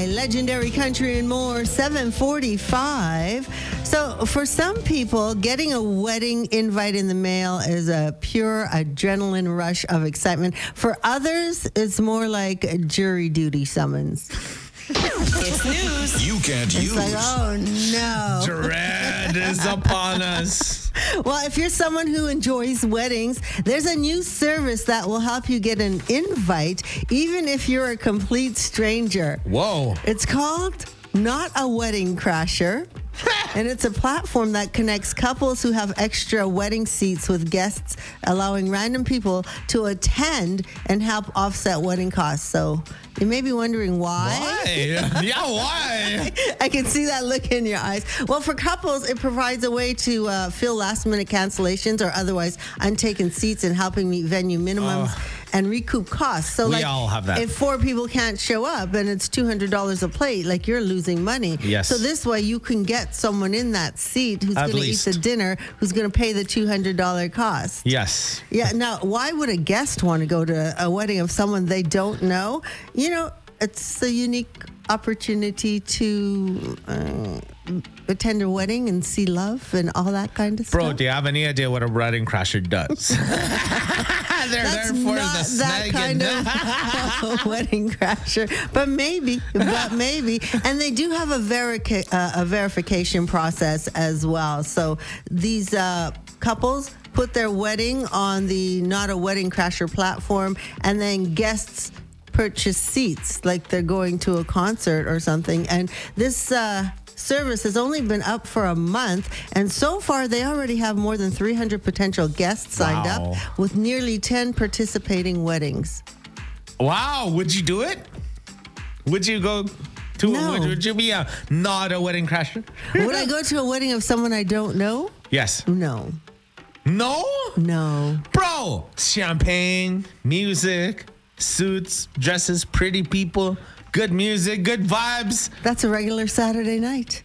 by Legendary Country and More, 7:45. So for some people, getting a wedding invite in the mail is a pure adrenaline rush of excitement. For others, it's more like a jury duty summons. It's news you can't It's use. like, oh no. Dread is upon us. Well, if you're someone who enjoys weddings, there's a new service that will help you get an invite, even if you're a complete stranger. Whoa. It's called Not a Wedding Crasher. And it's a platform that connects couples who have extra wedding seats with guests, allowing random people to attend and help offset wedding costs. So you may be wondering why. Why? Yeah, why? I can see that look in your eyes. Well, for couples, it provides a way to fill last-minute cancellations or otherwise untaken seats and helping meet venue minimums and recoup costs. So, We all have that. If 4 people can't show up and it's $200 a plate, like you're losing money. Yes. So this way, you can get someone in that seat who's At going to eat least. the dinner, who's going to pay the $200 cost. Yes. Yeah. Now, why would a guest want to go to a wedding of someone they don't know? You know, it's a unique opportunity to attend a wedding and see love and all that kind of Bro, stuff. do you have any idea what a wedding crasher does? They're That's there for not the that kind of wedding crasher, but maybe. And they do have a verification process as well. So these couples put their wedding on the Not a Wedding Crasher platform, and then guests purchase seats like they're going to a concert or something. And this service has only been up for a month, and so far they already have more than 300 potential guests signed Wow. up with nearly 10 participating weddings. Wow. Would you do it? Would you go to No. would you be not a wedding crasher? Would I go to a wedding of someone I don't know? Yes. No. No? Bro, champagne, music, suits, dresses, pretty people, good music, good vibes. That's a regular Saturday night.